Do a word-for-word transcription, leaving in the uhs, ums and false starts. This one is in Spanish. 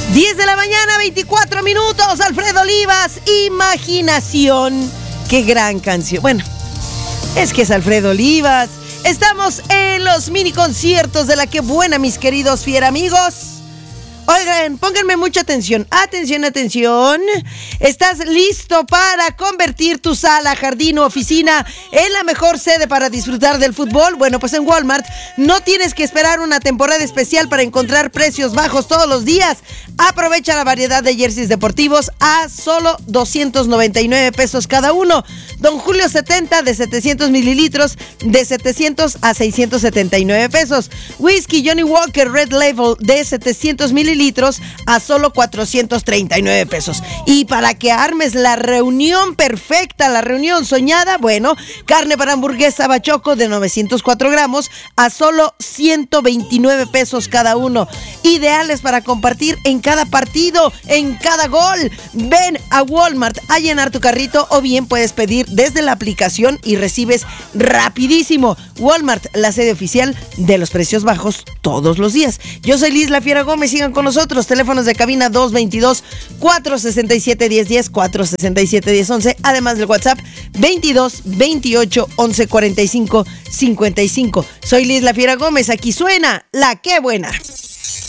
diez de la mañana, veinticuatro minutos. Alfredo Olivas, Imaginación. Qué gran canción. Bueno, es que es Alfredo Olivas. Estamos en los mini conciertos de La Qué Buena, mis queridos fiera amigos. Oigan, pónganme mucha atención. Atención, atención. ¿Estás listo para convertir tu sala, jardín o oficina en la mejor sede para disfrutar del fútbol? Bueno, pues en Walmart no tienes que esperar una temporada especial para encontrar precios bajos todos los días. Aprovecha la variedad de jerseys deportivos a solo doscientos noventa y nueve pesos cada uno. Don Julio setenta de setecientos mililitros de setecientos a seiscientos setenta y nueve pesos. Whisky Johnny Walker Red Label de setecientos mililitros a solo cuatrocientos treinta y nueve pesos. Y para que armes la reunión perfecta, la reunión soñada, bueno, carne para hamburguesa Bachoco de novecientos cuatro gramos a solo ciento veintinueve pesos cada uno. Ideales para compartir en cada partido, en cada gol. Ven a Walmart a llenar tu carrito o bien puedes pedir desde la aplicación y recibes rapidísimo. Walmart, la sede oficial de los precios bajos todos los días. Yo soy Liz La Fiera Gómez, sigan con nosotros. Teléfonos de cabina dos veintidós, cuatrocientos sesenta y siete, diez diez, cuatrocientos sesenta y siete, diez once, además del WhatsApp veintidós, veintiocho, once, cuarenta y cinco, cincuenta y cinco. Soy Liz La Fiera Gómez, aquí suena La Qué Buena.